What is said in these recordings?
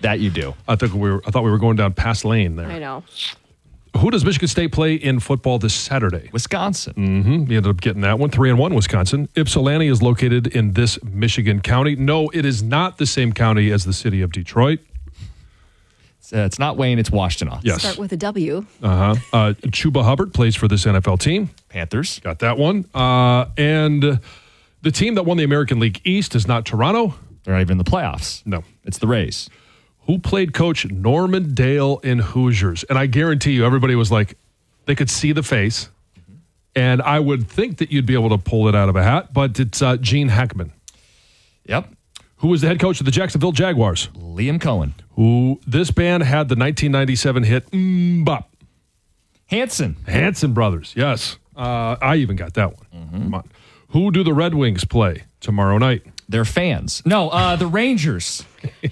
That you do. I thought we were going down past lane there. I know. Who does Michigan State play in football this Saturday? Wisconsin. He ended up getting that one. 3-1 Wisconsin. Ypsilanti is located in this Michigan county. No, it is not the same county as the city of Detroit. It's not Wayne, it's Washtenaw. Yes. Start with a W. Chuba Hubbard plays for this NFL team. Panthers. Got that one. And the team that won the American League East is not Toronto. They're not even in the playoffs. No. It's the Rays. Who played coach Norman Dale in Hoosiers? And I guarantee you, everybody was like, they could see the face. And I would think that you'd be able to pull it out of a hat, but it's Gene Hackman. Yep. Who was the head coach of the Jacksonville Jaguars? Liam Cohen. Who this band had the 1997 hit Bop. Hanson Brothers, yes. I even got that one. Come on. Who do the Red Wings play tomorrow night? They're fans. No, the Rangers.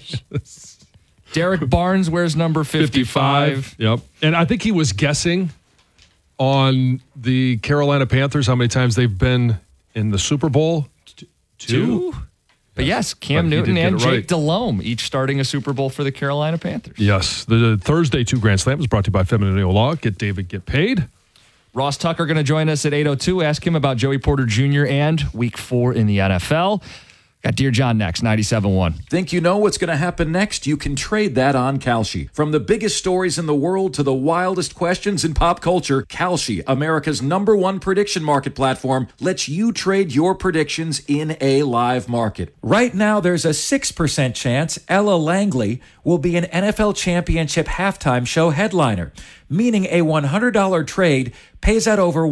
Derek Barnes wears number 55. Yep. And I think he was guessing on the Carolina Panthers how many times they've been in the Super Bowl. Two? But yes, Cam But he Newton did get and it Jake right. Delhomme each starting a Super Bowl for the Carolina Panthers. Yes. The Thursday 2 Grand Slam is brought to you by Feminine Law. Get David, get paid. Ross Tucker going to join us at 8:02. Ask him about Joey Porter Jr. and Week 4 in the NFL. Got Dear John next, 97.1. Think you know what's going to happen next? You can trade that on Kalshi. From the biggest stories in the world to the wildest questions in pop culture, Kalshi, America's #1 prediction market platform, lets you trade your predictions in a live market. Right now, there's a 6% chance Ella Langley will be an NFL Championship halftime show headliner, meaning a $100 trade pays out over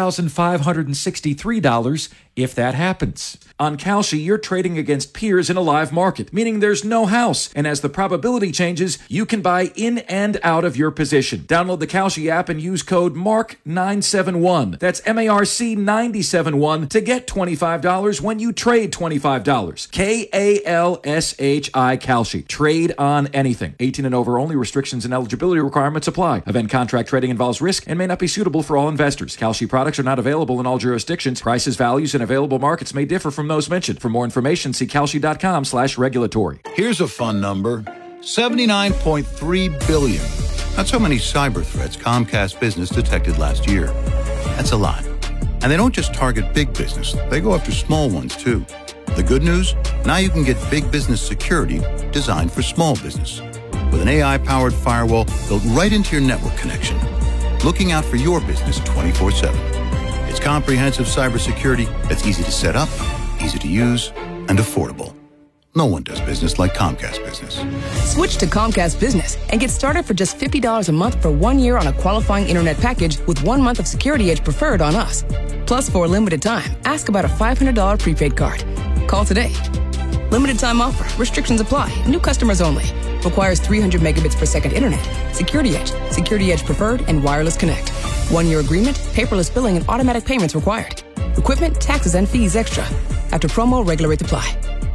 $1,563 if that happens. On Kalshi, you're trading against peers in a live market, meaning there's no house. And as the probability changes, you can buy in and out of your position. Download the Kalshi app and use code MARK971. That's MARC971 to get $25 when you trade $25. KALSHI Kalshi. Trade on anything. 18 and over only. Restrictions and eligibility requirements apply. Event contract trading involves risk and may not be suitable for all investors. Kalshi products are not available in all jurisdictions. Prices, values, and available markets may differ from those mentioned. For more information, see Kalshi.com/regulatory. Here's a fun number. 79.3 billion. That's how many cyber threats Comcast Business detected last year. That's a lot. And they don't just target big business. They go after small ones, too. The good news? Now you can get big business security designed for small business. With an AI-powered firewall built right into your network connection. Looking out for your business 24/7. It's comprehensive cybersecurity that's easy to set up, easy to use, and affordable. No one does business like Comcast Business. Switch to Comcast Business and get started for just $50 a month for 1 year on a qualifying internet package with 1 month of Security Edge Preferred on us. Plus, for a limited time, ask about a $500 prepaid card. Call today. Limited time offer. Restrictions apply. New customers only. Requires 300 megabits per second internet. Security Edge, Security Edge Preferred, and Wireless Connect. 1 year agreement, paperless billing, and automatic payments required. Equipment, taxes, and fees extra. After promo, regular rate apply.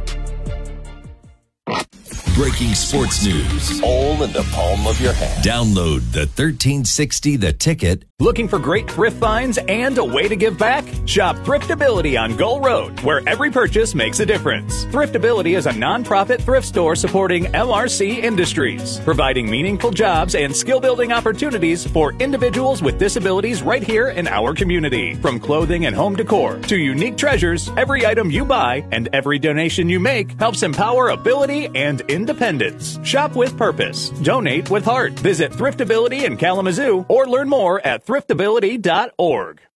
Breaking sports news, all in the palm of your hand. Download the 1360 The Ticket. Looking for great thrift finds and a way to give back? Shop Thriftability on Gull Road, where every purchase makes a difference. Thriftability is a nonprofit thrift store supporting LRC Industries, providing meaningful jobs and skill-building opportunities for individuals with disabilities right here in our community. From clothing and home decor to unique treasures, every item you buy and every donation you make helps empower ability and independence. Shop with purpose. Donate with heart. Visit Thriftability in Kalamazoo or learn more at thriftability.org.